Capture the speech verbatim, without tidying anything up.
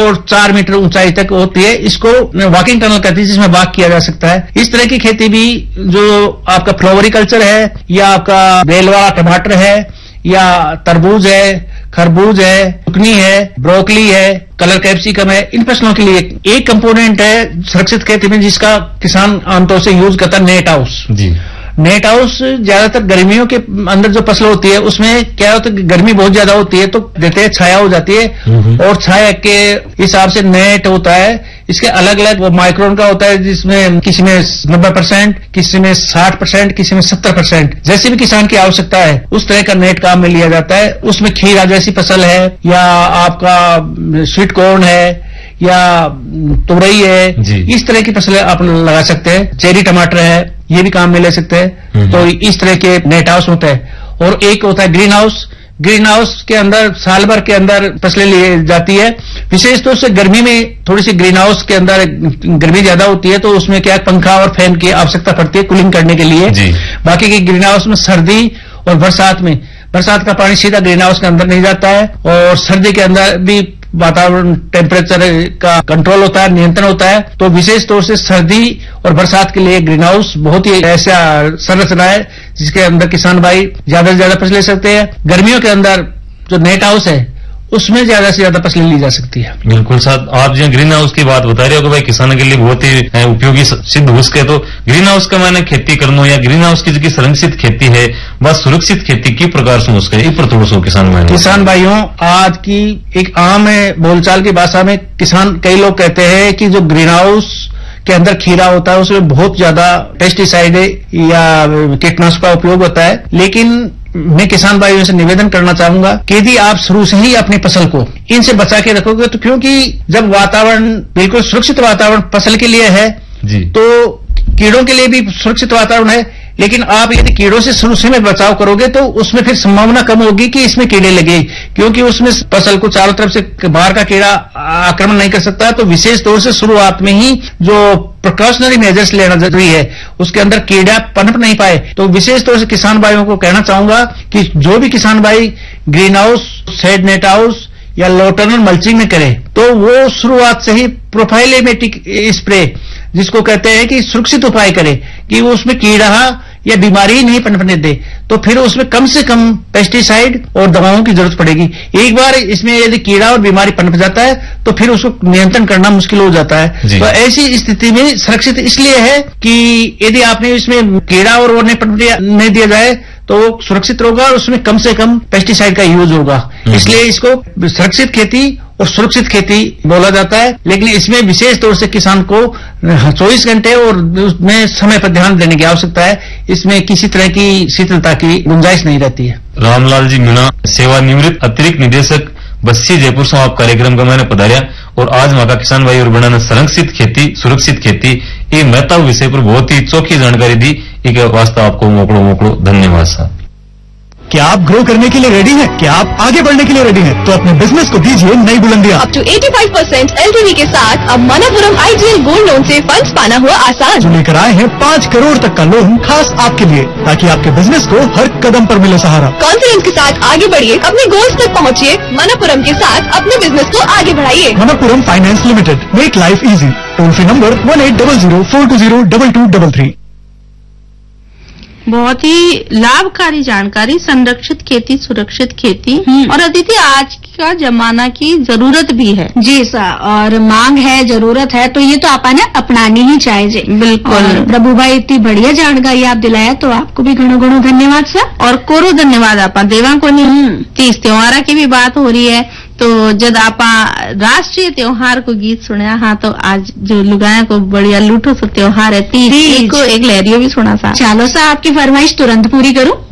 और चार मीटर ऊंचाई तक होती है। इसको वॉकिंग टनल कहते हैं, जिसमें वॉक किया जा सकता है। इस तरह की खेती भी जो आपका फ्लोवरिकल्चर है, या आपका बेल वाला टमाटर है, या तरबूज है, खरबूज है, चुकनी है, ब्रोकली है, कलर कैप्सिकम है, इन फसलों के लिए एक कंपोनेंट है सुरक्षित खेती में जिसका किसान आमतौर से यूज करता है, नेट हाउस जी। नेट हाउस ज्यादातर गर्मियों के अंदर जो फसल होती है उसमें क्या होता है, गर्मी बहुत ज्यादा होती है तो देते हैं छाया हो जाती है, और छाया के हिसाब से नेट होता है। इसके अलग अलग वो माइक्रोन का होता है, जिसमें किसी में नब्बे परसेंट, किसी में साठ परसेंट, किसी में सत्तर परसेंट, जैसे भी किसान की आवश्यकता है उस तरह का नेट काम में लिया जाता है। उसमें खीरा जैसी फसल है, या आपका स्वीट कॉर्न है, या तुरई है, इस तरह की फसलें आप लगा सकते हैं। चेरी टमाटर है, ये भी काम में ले सकते हैं। तो इस तरह के नेट हाउस होता है। और एक होता है ग्रीन हाउस। ग्रीन हाउस के अंदर साल भर के अंदर फसलें ली जाती है। विशेष तौर से गर्मी में थोड़ी सी ग्रीन हाउस के अंदर गर्मी ज्यादा होती है तो उसमें क्या पंखा और फैन की आवश्यकता पड़ती है कूलिंग करने के लिए। बाकी की ग्रीन हाउस में सर्दी और बरसात में, बरसात का पानी सीधा ग्रीन हाउस के अंदर नहीं जाता है, और सर्दी के अंदर भी वातावरण टेम्परेचर का कंट्रोल होता है, नियंत्रण होता है। तो विशेष तौर से सर्दी और बरसात के लिए ग्रीन हाउस बहुत ही ऐसा संरचना है जिसके अंदर किसान भाई ज्यादा से ज्यादा फसल ले सकते हैं। गर्मियों के अंदर जो नेट हाउस है उसमें ज्यादा से ज्यादा फसलें ली जा सकती है। बिल्कुल साहब, आप जो ग्रीन हाउस की बात बता रहे हो कि भाई किसानों के लिए बहुत ही उपयोगी सिद्ध हो सके, तो ग्रीन हाउस का मैंने खेती करना या ग्रीन हाउस की जो संरक्षित खेती है वह सुरक्षित खेती की प्रकार से हो सके, इस पर थोड़ा सा किसान मैंने किसान भाइयों, आज की एक आम बोलचाल की भाषा में किसान कई लोग कहते हैं कि जो ग्रीन हाउस के अंदर खीरा होता है उसमें बहुत ज्यादा पेस्टिसाइड या कीटनाशक का उपयोग होता है। लेकिन मैं किसान भाइयों से निवेदन करना चाहूंगा कि यदि आप शुरू से ही अपनी फसल को इनसे बचा के रखोगे तो, क्योंकि जब वातावरण बिल्कुल सुरक्षित वातावरण फसल के लिए है जी, तो कीड़ों के लिए भी सुरक्षित वातावरण है। लेकिन आप यदि कीड़ों से शुरू से में बचाव करोगे तो उसमें फिर संभावना कम होगी कि इसमें कीड़े लगे, क्योंकि उसमें फसल को चारों तरफ से बाहर का कीड़ा आक्रमण नहीं कर सकता। तो विशेष तौर से शुरुआत में ही जो प्रिकॉशनरी मेजर्स लेना जरूरी है, उसके अंदर कीड़ा पनप नहीं पाए। तो विशेष तौर से किसान भाइयों को कहना चाहूंगा कि जो भी किसान भाई green house, shade net house या लो टर्नल मल्चिंग में करे तो वो शुरुआत से ही प्रोफाइलेमेटिक स्प्रे, जिसको कहते हैं कि सुरक्षित उपाय करे कि वो उसमें कीड़ा या बीमारी नहीं पनपने दे, तो फिर उसमें कम से कम पेस्टिसाइड और दवाओं की जरूरत पड़ेगी। एक बार इसमें यदि कीड़ा और बीमारी पनप जाता है तो फिर उसको नियंत्रण करना मुश्किल हो जाता है। तो ऐसी स्थिति में सुरक्षित इसलिए है कि यदि आपने इसमें कीड़ा और वो नहीं दिया जाए तो वो सुरक्षित होगा और उसमें कम से कम पेस्टिसाइड का यूज होगा। इसलिए इसको सुरक्षित खेती और सुरक्षित खेती बोला जाता है। लेकिन इसमें विशेष तौर से किसान को चौबीस घंटे और उसमें समय पर ध्यान देने की आवश्यकता है। इसमें किसी तरह की शिथिलता की गुंजाइश नहीं रहती है। रामलाल जी मीणा, सेवानिवृत्त अतिरिक्त निदेशक बस्सी जयपुर से आप कार्यक्रम का मैंने पधारिया और आज वहां का किसान भाई और बहनों ने संरक्षित खेती, सुरक्षित खेती ये महत्व विषय पर बहुत ही चौखी जानकारी दी। एक वास्ता आपको मोकड़ो मोकड़ो धन्यवाद साहब। क्या आप ग्रो करने के लिए रेडी हैं? क्या आप आगे बढ़ने के लिए रेडी हैं? तो अपने बिजनेस को दीजिए नई बुलंदियां। अप टू पचासी परसेंट एलटीवी के साथ अब मनपुरम आईजीएल गोल्ड लोन से फंड्स पाना हुआ आसान। जो लेकर आए हैं पाँच करोड़ तक का लोन खास आपके लिए, ताकि आपके बिजनेस को हर कदम पर मिले सहारा। कॉन्फिडेंस के साथ आगे बढ़िए, अपने गोल्स तक पहुँचिए। मनपुरम के साथ अपने बिजनेस को आगे बढ़ाइए। Manappuram finance limited, make life easy. Toll free number one eight double zero four to zero double two double three. बहुत ही लाभकारी जानकारी, संरक्षित खेती, सुरक्षित खेती, और अदिति आज का जमाना की जरूरत भी है। जी सर, और मांग है, जरूरत है, तो ये तो आप ना अपनानी ही चाहिए। बिल्कुल प्रभु भाई, इतनी बढ़िया जानकारी आप दिलाया तो आपको भी घणो घणो धन्यवाद सर। और कोरो धन्यवाद आपा देवा को नहीं। तीज त्योहार की भी बात हो रही है, तो जब आपा राष्ट्रीय त्योहार को गीत सुना, हाँ तो आज जो लुगाया को बढ़िया लूटो सो त्योहार है तीज, एक, एक लहरियो भी सुना सा। चलो सर, आपकी फरमाइश तुरंत पूरी करूं।